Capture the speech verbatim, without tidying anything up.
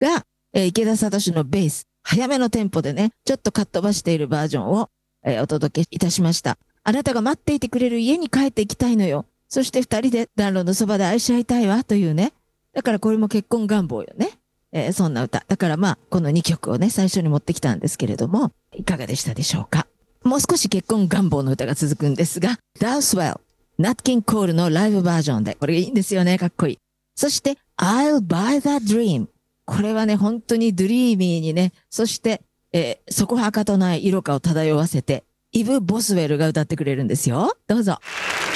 が、えー池田聡のベース、早めのテンポでね、ちょっとかっ飛ばしているバージョンを、えーお届けいたしました。あなたが待っていてくれる家に帰っていきたいのよ。そして二人で暖炉のそばで愛し合いたいわというね。だからこれも結婚願望よね。えーそんな歌。だからまあ、このにきょくをね、最初に持ってきたんですけれども、いかがでしたでしょうか。もう少し結婚願望の歌が続くんですが、ダウスウェル、ナットキンコールのライブバージョンで、これいいんですよね、かっこいい。そして、I'll buy that dream。これはね、本当にドリーミーにね、そして、えー、そこはかとない色香を漂わせて、イブ・ボスウェルが歌ってくれるんですよ。どうぞ。